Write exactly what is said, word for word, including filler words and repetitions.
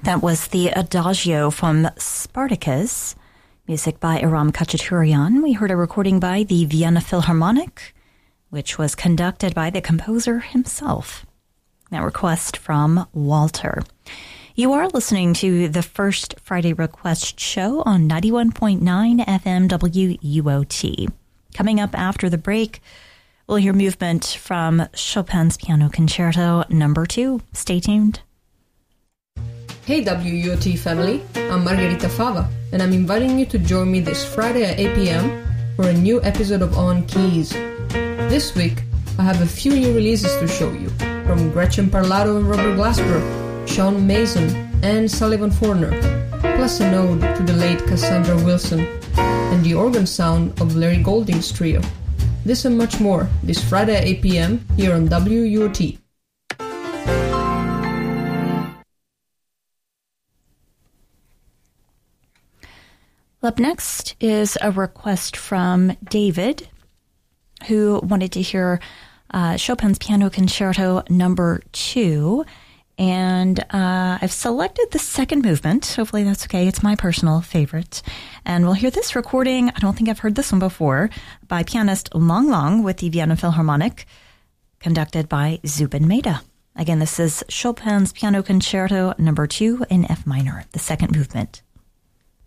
That was the Adagio from Spartacus, music by Aram Khachaturian. We heard a recording by the Vienna Philharmonic, which was conducted by the composer himself. That request from Walter. You are listening to the First Friday Request Show on ninety-one point nine F M W U O T. Coming up after the break, we'll hear movement from Chopin's Piano Concerto number two. Stay tuned. Hey W U O T family, I'm Margherita Fava, and I'm inviting you to join me this Friday at eight p.m. for a new episode of On Keys. This week, I have a few new releases to show you, from Gretchen Parlato and Robert Glasper, Sean Mason, and Sullivan Forner, plus an ode to the late Cassandra Wilson, and the organ sound of Larry Golding's trio. This and much more, this Friday at eight p.m. here on W U O T. Up next is a request from David, who wanted to hear uh, Chopin's Piano Concerto number two. And uh, I've selected the second movement. Hopefully that's okay. It's my personal favorite. And we'll hear this recording. I don't think I've heard this one before, by pianist Lang Lang with the Vienna Philharmonic, conducted by Zubin Mehta. Again, this is Chopin's Piano Concerto number two in F minor, the second movement.